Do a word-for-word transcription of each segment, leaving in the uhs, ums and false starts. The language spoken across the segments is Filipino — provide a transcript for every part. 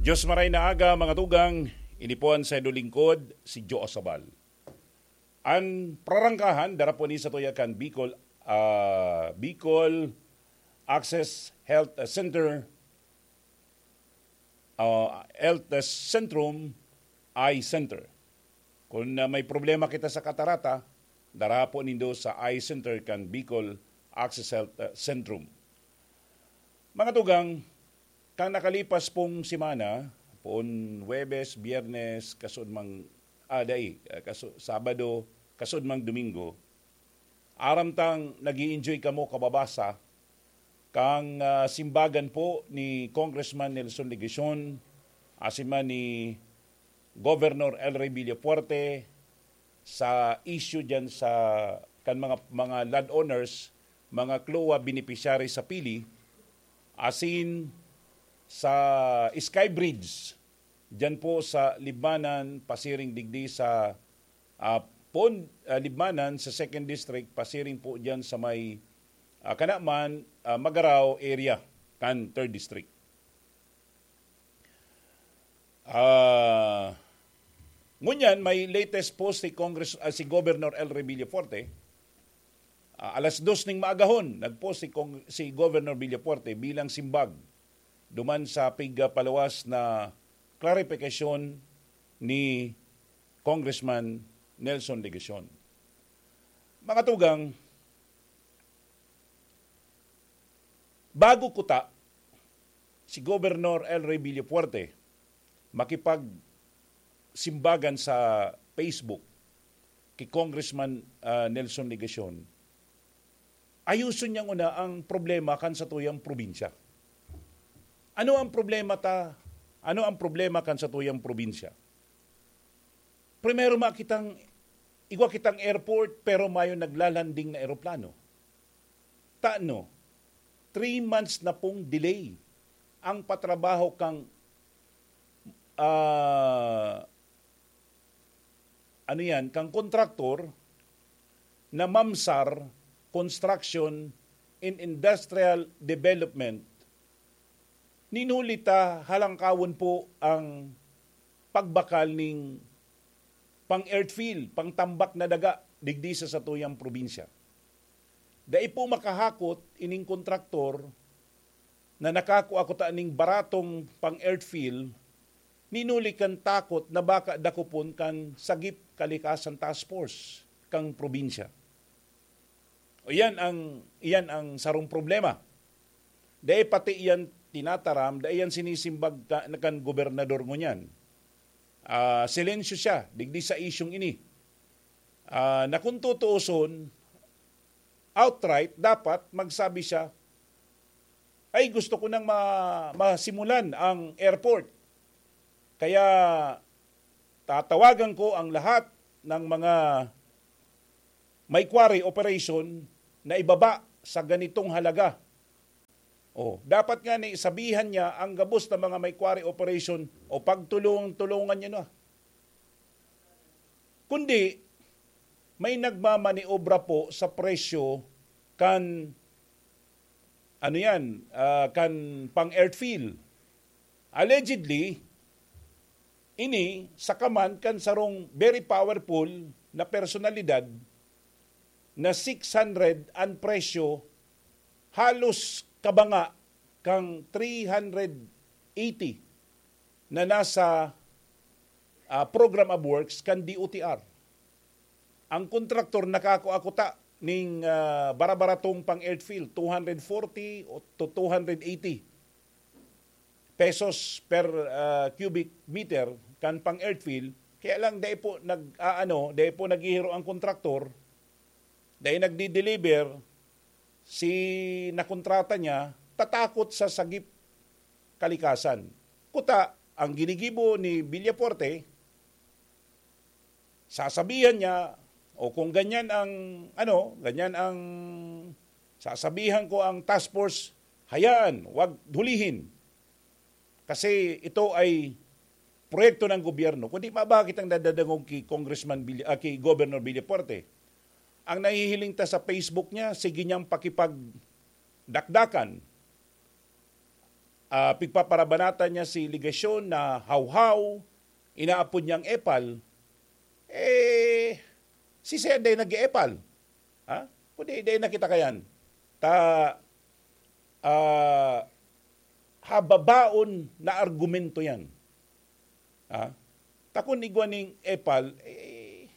Diyos maray na aga mga tugang, inipuan sa lingkod si Joe Osabal. Ang prarangkahan, darapon ni sa tuyakan Bicol, uh, Bicol Access Health Center, uh, Health Centrum Eye Center. Kung uh, may problema kita sa katarata, darapon nindo sa Eye Center kan Bicol Access Health Centrum. Mga tugang, kang nakalipas pong simana, poon Huwebes, Biyernes, kasud mang aday, ah, kaso, Sabado, kasud mang Domingo, aramtang nag-i-enjoy kamo kababasa kang uh, simbagan po ni Congressman Nelson Legacion, asiman ni Governor El Rey Villafuerte sa issue diyan sa kan mga mga landowners, mga C L O A beneficiary sa pili, asin sa Sky Bridge, dyan po sa Libmanan, pasiring digdi sa uh, Pon, uh, Libmanan, sa second District, pasiring po dyan sa may uh, Kanaman, uh, Magaraw area, kan third District. Uh, ngunyan, may latest post si, Congress, uh, si Governor El Rey Villafuerte. Uh, alas dos ning maagahon, nagpost si, Cong- si Governor Villafuerte bilang simbag duman sa pigpalawas na klarifikasyon ni Congressman Nelson Legacion. Mga tugang, bago kuta si Governor El Rey Villafuerte makipag simbagan sa Facebook kay Congressman uh, Nelson Legacion, ayusun niyang una ang problema kan sa tuyang probinsya. Ano ang problema ta? Ano ang problema kan sa tuyang probinsya? Primero makitang igwa kitang airport pero mayo naglalanding na eroplano. Taano? Three months na pong delay ang patrabaho kang uh, ano yan, kang kontraktor na Mamsar Construction and Industrial Development. Ninulita halangkawon po ang pagbakal ning pang earthfill, pang tambak na daga digdi sa satuyang probinsya. Dai po makahakot ining kontraktor na nakakuha ko ta ning baratong pang earthfill, ninuli kan takot na baka dakupon kan sagip kalikasan task force kang probinsya. O yan ang iyan ang sarong problema. Dai pati iyan tinataram, dahil yan sinisimbag ka, na kan gobernador mo niyan. Uh, silensyo siya, digdi sa isyong ini. Uh, na kung tutuuson, outright, dapat magsabi siya, ay gusto ko nang ma- masimulan ang airport. Kaya tatawagan ko ang lahat ng mga may quarry operation na ibaba sa ganitong halaga. Oh, dapat nga ni sabihan niya ang gabos ng mga may quarry operation o pagtulong-tulungan niya na. Kundi may nagmamaniobra po sa presyo kan ano yan, uh, kan pang earthfill. Allegedly, ini sa kaman kan sarong very powerful na personalidad na six hundred ang presyo, halos kabanga kang three hundred eighty na nasa uh, program of works kan D O T R. Ang kontraktor nakakuakuta ning uh, barabaratong pang earthfill two hundred forty to two hundred eighty pesos per uh, cubic meter kan pang earthfill. Kaya lang dahil po nag uh, ano, dahil po naghihiro ang kontraktor, dahil nagdi-deliver si nakontrata niya, tatakot sa sagip kalikasan. Kuta, ang ginigibo ni Villafuerte, sasabihan niya, o kung ganyan ang, ano, ganyan ang, sasabihan ko ang task force, hayaan, wag hulihin. Kasi ito ay proyekto ng gobyerno. Kundi mabakit ang dadadangog kay Congressman, uh, kay Governor Villafuerte. Ang nahihiling ta sa Facebook niya, sige niyang pakipagdakdakan. uh, pigpaparabanatan niya si ligasyon na hawhaw, inaapod niyang epal, eh, si Sir day nag-epal. Ha? Kundi day nakita kayan. Ta, uh, hababaon na argumento yan. Ha? Takon igwaning epal, eh,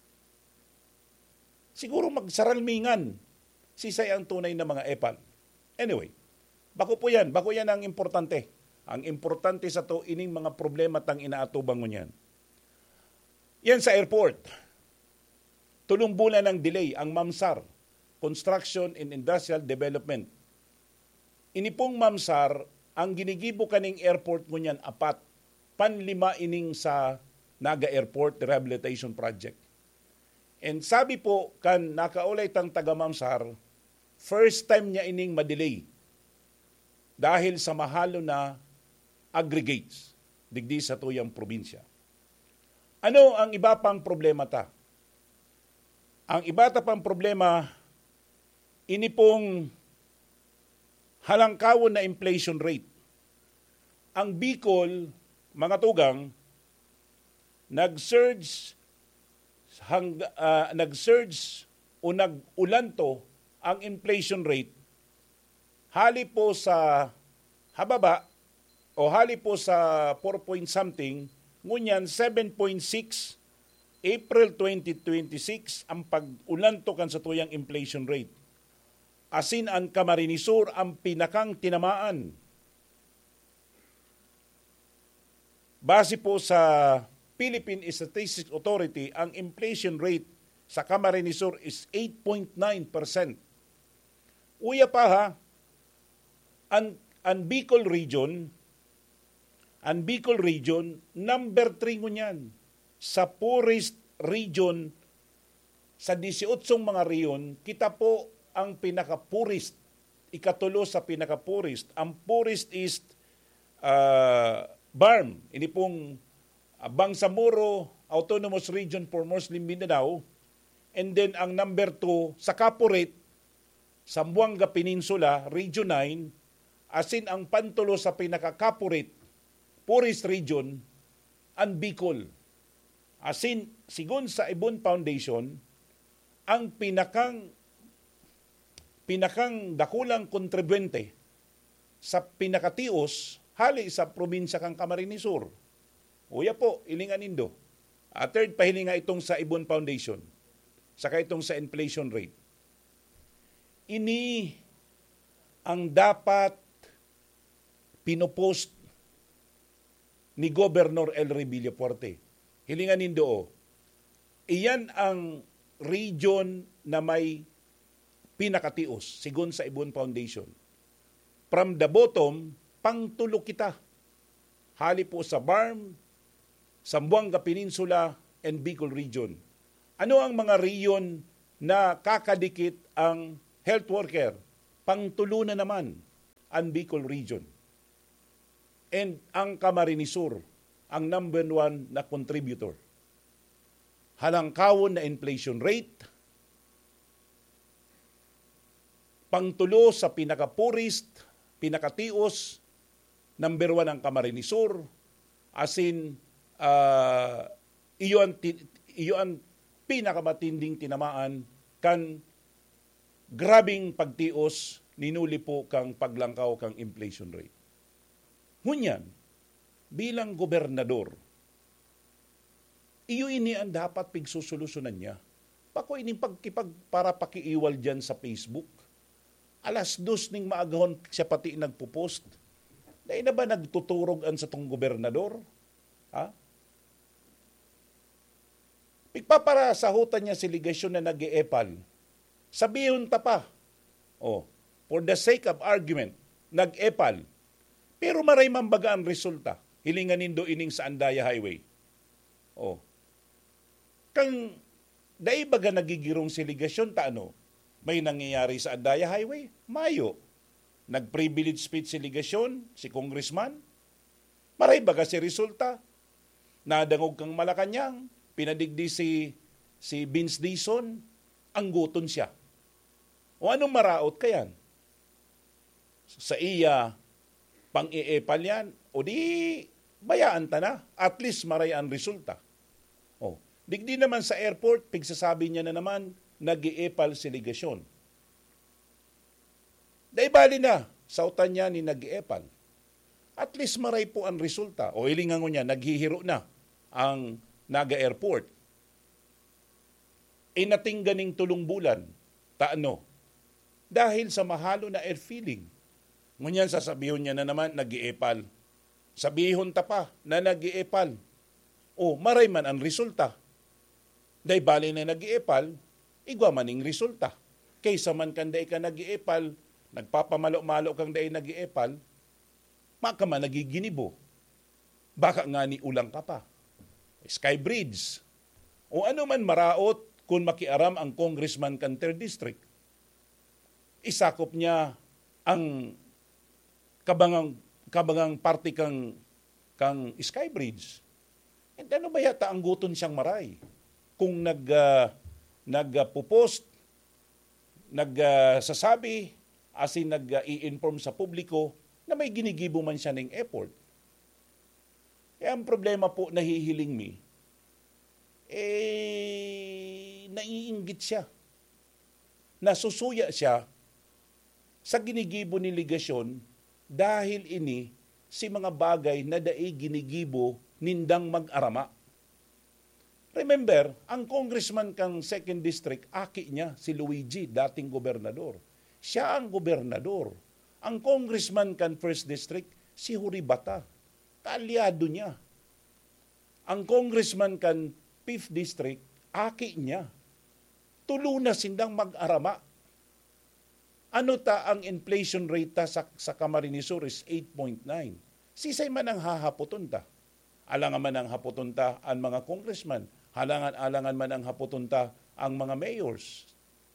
siguro magsaralmingan si say ang tunay na mga epal. Anyway, bako po yan. Bako yan ang importante. Ang importante sa to, ining mga problema tang inaatubang mo niyan. Yan sa airport. Tulong bulan ng delay ang MAMSAR, Construction and Industrial Development. Ini pong MAMSAR, ang ginigibo kaning airport mo niyan, apat. Panlima ining sa Naga Airport Rehabilitation Project. And sabi po, kan nakaulay tang taga-MAMSAR, first time niya ining madelay dahil sa mahalo na aggregates digdi sa tuyang probinsya. Ano ang iba pang problema ta? Ang iba ta pang problema, ini pong halangkawon na inflation rate. Ang Bicol, mga tugang, nag-surge hang, uh, nag-surge o nag-ulanto ang inflation rate hali po sa hababa o hali po sa four point something, ngunyan seven point six April twenty twenty-six ang pag-ulanto kan sa tuyang inflation rate. Asin ang Camarines Sur ang pinakang tinamaan. Base po sa Philippine Statistics Authority, ang inflation rate sa Camarines Sur is eight point nine percent. Uya pa ha, ang, ang Bicol region, ang Bicol region, number three mo niyan. Sa poorest region, sa eighteen mga riyon, kita po ang pinaka-poorest, ikatulo sa pinaka-poorest. Ang poorest is uh, B A R M, ini pong uh, Bangsamoro Autonomous Region for Muslim Mindanao. And then ang number two, sa Caporet, Zamboanga Peninsula, Region nine, asin ang pantulo sa pinaka-Caporet, poorest region, ang Bicol. Asin, sigon sa Ibon Foundation, ang pinakang pinakang dakulang kontribwente sa pinakatios hali sa probinsya kang Camarines Sur. Uya po, ilingan nindo. A third pahilinga itong sa Ibon Foundation, saka itong sa inflation rate. Ini ang dapat pinopost ni Governor Elry Villafuerte. Hilingan nindo, iyan ang region na may pinakatios, sigon sa Ibon Foundation. From the bottom, pangtulo kita. Hali po sa B A R M, Zamboanga Peninsula, and Bicol region. Ano ang mga region na kakadikit ang health worker? Pangtulo na naman ang Bicol region. And ang Camarines Sur, ang number one na contributor. Halangkawon na inflation rate, pangtulo sa pinaka-poorest, pinakatios, number one ang Camarines Sur, asin uh, iyo ang, iyo ang pinakamatinding tinamaan kan grabing pagtios ninuli po kang paglangkaw kang inflation rate. Hunyan, bilang gobernador, iyo ini ang dapat pigsusolusyunan niya. Pako ini pagkipag para pakiiwal dyan sa Facebook. Alas dos ning maagahon siya pati nagpo-post. Dahil na ba nagtuturog an sa tong gobernador? Ha? Pigpapara sahutan niya si ligasyon na nag-e-epal. Sabihon ta pa. Oh, for the sake of argument, nag-epal. Pero maray mambaga ang resulta. Hilingan nindo ining sa Andaya Highway. Oh. Kang dai baga nagigirong si ligasyon ta ano? May nangyayari sa Andaya Highway? Mayo. Nag-privilege speech si ligasyon, si congressman. Maray baga si resulta. Nadangog kang Malacanang, pinadigdi si si Vince Dizon, ang guton siya. O anong maraot kayan? Sa iya, pang-iepal yan, o di bayaan ta na, at least maray ang resulta. O, digdi naman sa airport, pigsasabi niya na naman, nag-iepal siligasyon. Dahil bali na, sautan niya ni nag-iepal. At least maray po ang resulta. O ilingan ko niya, naghihiro na ang Naga Airport. E nating ganing tulong bulan, taano? Dahil sa mahalo na air filling. Ngunyan sasabihin niya na naman, nag-iepal. Sabihon ta pa na nag-iepal. O, maray man ang resulta. Dahil bali na nag-iepal, igwa maning resulta. Kaysa man kanday ka nag-iepal, nagpapamalo-malo kang day nag-iepal, maka man nagiginibo. Baka nga ni ulang ka pa. Sky Bridge. O ano man maraot kung makiaram ang congressman kan third district. Isakop niya ang kabangang kabangang party kang kang Sky Bridge. And ano ba yata ang guton siyang maray? Kung nag uh, nagpo-post, nagsasabi, uh, asin nag-i-inform sa publiko na may ginigibo man siya ng effort. Eh, ang problema po, nahihiling mi, eh, naiinggit siya. Nasusuya siya sa ginigibo ni ligasyon dahil ini si mga bagay na daig ginigibo nindang mag-arama. Remember, ang congressman kang second district, aki niya, si Luigi, dating gobernador. Siya ang gobernador. Ang congressman kan first district, si Huribata. Kaalyado niya. Ang congressman kan fifth district, aki niya. Tulo na sindang mag-arama. Ano ta ang inflation rate ta sa, sa Camarines Sur is eight point nine. Sisay man ang hahaputon ta. Alangan man ang haputon ta ang mga congressman. Halangan-alangan man ang haputon ta ang mga mayors.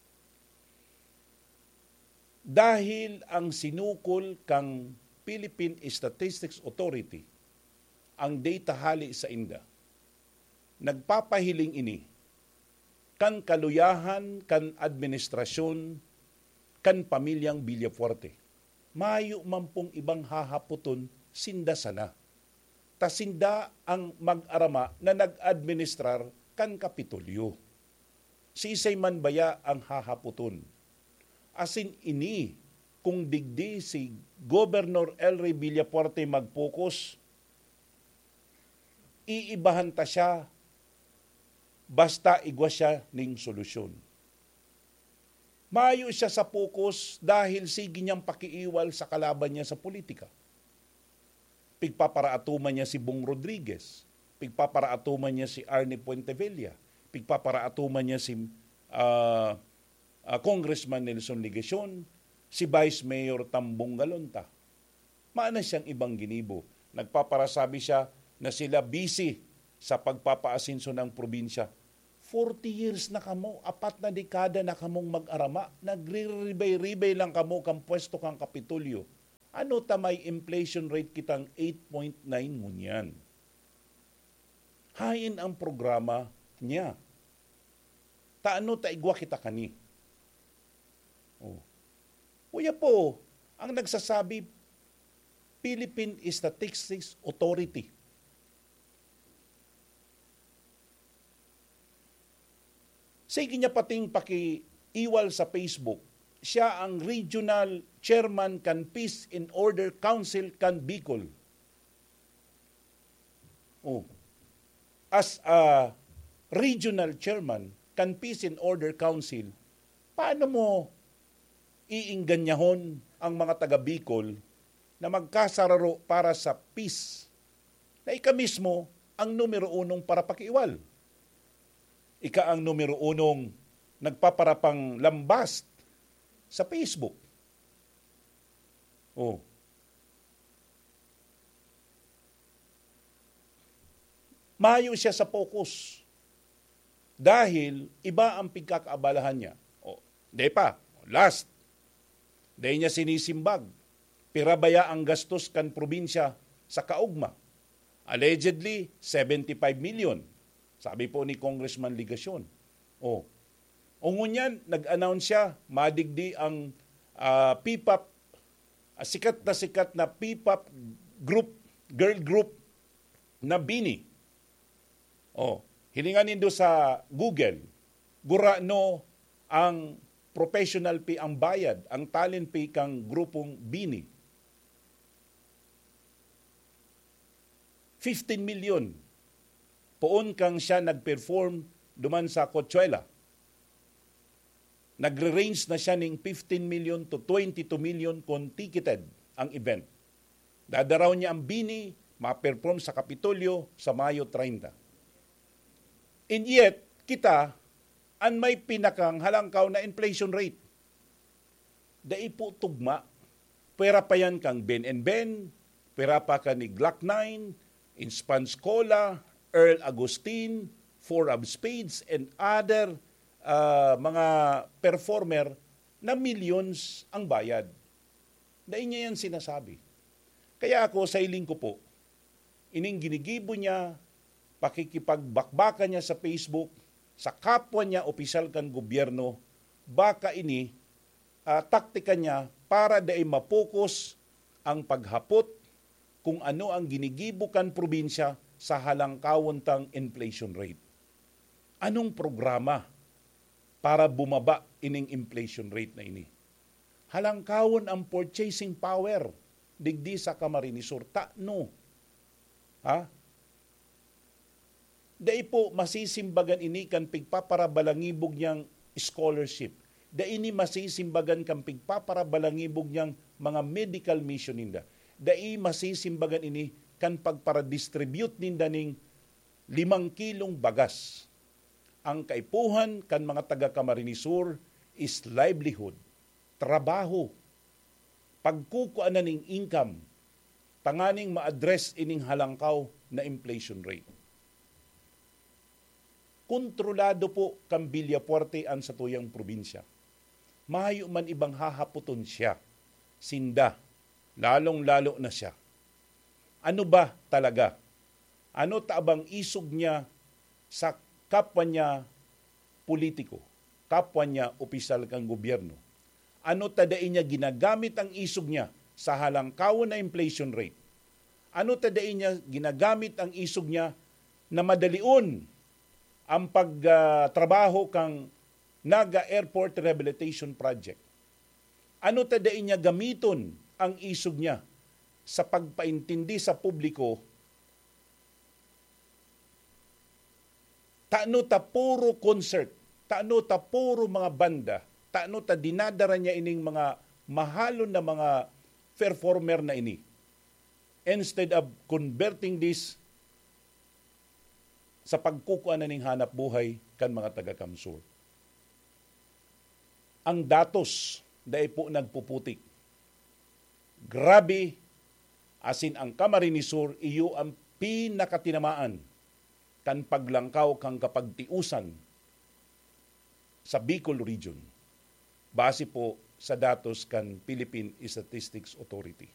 Dahil ang sinukol kang Philippine Statistics Authority, ang data hali sa Inda, nagpapahiling ini, kan kaluyahan, kan administrasyon, kan pamilyang Villafuerte. Mayo man pong ibang hahaputon, sinda sana. Tasinda ang mag-arama na nag-administrar kan Kapitolyo. Sisay man baya ang hahaputon. Asin ini, kung digdi si Governor Elry Villafuerte mag-focus, iibahan ta siya basta igwa siya ning solusyon. Mayo siya sa focus dahil sige niyang pakiiwal sa kalaban niya sa politika. Pigpaparaatuman niya si Bong Rodriguez, pigpaparaatuman niya si Arnie Puentevilla, pigpaparaatuman niya si uh, uh, Congressman Nelson Ligacion, si Vice Mayor Tambong Galonta. Maana siyang ibang ginibo. Nagpaparasabi siya na sila busy sa pagpapaasinso ng probinsya. forty years na kamo, apat na dekada na kamong mag-arama, nagre-ribay-ribay lang kamo kang pwesto kang Kapitolyo. Ano ta may inflation rate kitang eight point nine ngunyan? Hain ang programa niya. Taano ta igwa kita kani? Oh. Kuya po, ang nagsasabi, Philippine Statistics Authority. Sige niya pating paki-iwal sa Facebook, siya ang regional chairman kan Peace and Order Council kan Bicol. Oh. As a regional chairman kan Peace and Order Council, paano mo iingganyahon ang mga taga Bicol na magkasararo para sa peace na ika mismo ang numero unong para pakiiwal? Ika ang numero unong nagpaparapang lambast sa Facebook. Oh. Mayo siya sa focus. Dahil iba ang pagkakaabalahan niya. Oh, di pa, last. Dahil niya sinisimbag. Pirabaya ang gastos kan probinsya sa kaugma. Allegedly, seventy-five million. Sabi po ni Congressman Ligacion. Oh. O ngunyan, nag-announce siya, madigdi ang uh, P P A P A sikat na sikat na P-pop group, girl group na Bini. Oh, hilingan nindo sa Google, gurano ang professional fee ang bayad, ang talent fee kang grupong Bini. fifteen million. Poon kang siya nag-perform duman sa Coachella. Nagre-range na siya ng fifteen million to twenty-two million kung ticketed ang event. Dadaraw niya ang Bini, ma-perform sa Kapitolyo sa Mayo thirty. And yet, kita, ang may pinakang halangkaw na inflation rate. Dai po tugma. Pera pa yan kang Ben and Ben, pera pa ka ni Glock nine, Inspans Cola, Earl Agustin, Four of Spades, and other uh, mga performer na millions ang bayad. Dahil niya yan sinasabi. Kaya ako, sa iling ko po, ining ginigibo niya, pakikipagbakbaka niya sa Facebook, sa kapwa niya, opisyal kan gobyerno, baka ini, uh, taktika niya para dahil mapokus ang paghapot kung ano ang ginigibukan probinsya sa halangkawon tang inflation rate. Anong programa para bumaba ining inflation rate na ini? Halangkawon ang purchasing power digdi sa Camarines Sur. No. Ha? Dai po masisimbagan ini kan pigpaparabalangibog niyang scholarship. Dai ini masisimbagan kan pigpaparabalangibog niyang mga medical mission ninda. Dai masisimbagan ini kan pagpara-distribute ninda ning limang kilong bagas. Ang kaipuhan kan mga taga Camarines Sur is livelihood, trabaho, pagkukuan na ning income, tanganing ma-address ining halangkaw na inflation rate. Kontrolado po kang Villafuerte ang sa tuyang probinsya. Mahayo man ibang hahaputon siya, sinda, lalong-lalo na siya. Ano ba talaga? Ano taabang isog niya sa kapwa niya politiko, kapwa niya opisyal kang gobyerno? Ano tadain niya ginagamit ang isog niya sa halangkawon na inflation rate? Ano tadain niya ginagamit ang isog niya na madalion ang pagtrabaho uh, kang Naga Airport Rehabilitation Project? Ano tadain niya gamiton ang isog niya sa pagpaintindi sa publiko? Taano ta puro concert, taano ta puro mga banda, taano ta dinadara niya ining mga mahalon na mga performer na ini. Instead of converting this sa pagkukuan na ning hanap buhay kan mga taga-Kamsur. Ang datos dahil po nagpuputik. Grabe, asin ang Camarines Sur, iyo ang pinakatinamaan kan paglangkaw kang kapagtiusan sa Bicol Region. Base po sa datos kan Philippine Statistics Authority.